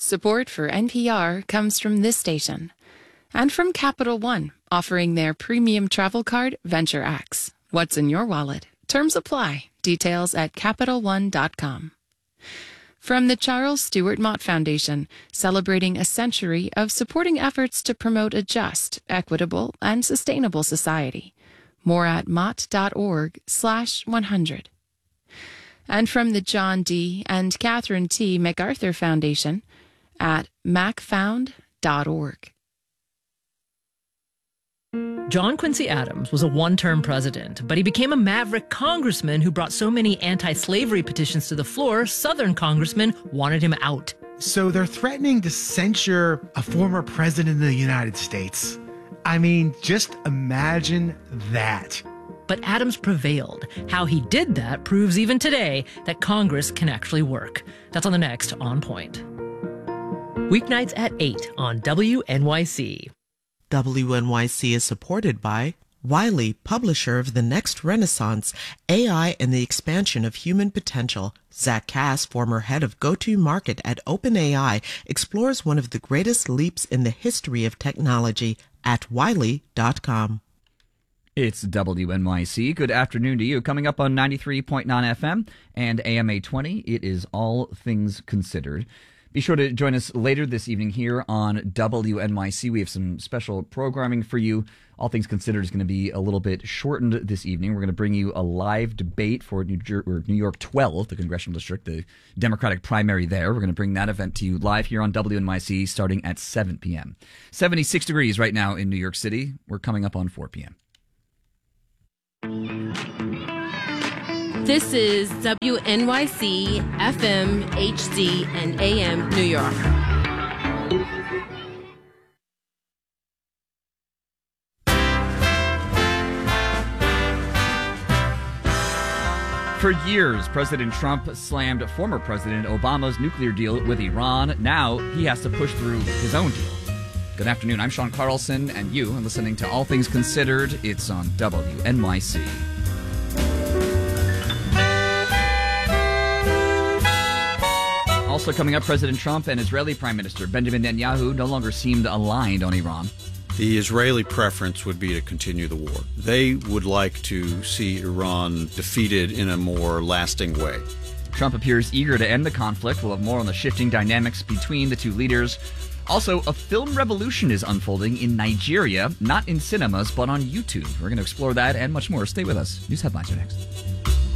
Support for NPR comes from this station and from Capital One, offering their premium travel card, Venture X. What's in your wallet? Terms apply. Details at CapitalOne.com. From the Charles Stewart Mott Foundation, celebrating a century of supporting efforts to promote a just, equitable, and sustainable society. More at mott.org/100. And from the John D. and Catherine T. MacArthur Foundation at macfound.org. John Quincy Adams was a one-term president, but he became a maverick congressman who brought so many anti-slavery petitions to the floor, Southern congressmen wanted him out. So they're threatening to censure a former president of the United States. I mean, just imagine that. But Adams prevailed. How he did that proves even today that Congress can actually work. That's on the next On Point. Weeknights at 8 on WNYC. WNYC is supported by Wiley, publisher of The Next Renaissance, AI and the Expansion of Human Potential. Zach Cass, former head of go-to-market at OpenAI, explores one of the greatest leaps in the history of technology at Wiley.com. It's WNYC. Good afternoon to you. Coming up on 93.9 FM and AM 820, it is All Things Considered. Be sure to join us later this evening here on WNYC. We have some special programming for you. All Things Considered is going to be a little bit shortened this evening. We're going to bring you a live debate for New York 12, the congressional district, the Democratic primary there. We're going to bring that event to you live here on WNYC starting at 7 p.m. 76 degrees right now in New York City. We're coming up on 4 p.m. This is WNYC, FM, HD, and AM New York. For years, President Trump slammed former President Obama's nuclear deal with Iran. Now he has to push through his own deal. Good afternoon. I'm Sean Carlson, and you are listening to All Things Considered. It's on WNYC. Also coming up, President Trump and Israeli Prime Minister Benjamin Netanyahu no longer seemed aligned on Iran. The Israeli preference would be to continue the war. They would like to see Iran defeated in a more lasting way. Trump appears eager to end the conflict. We'll have more on the shifting dynamics between the two leaders. Also, a film revolution is unfolding in Nigeria, not in cinemas, but on YouTube. We're going to explore that and much more. Stay with us. News headlines are next.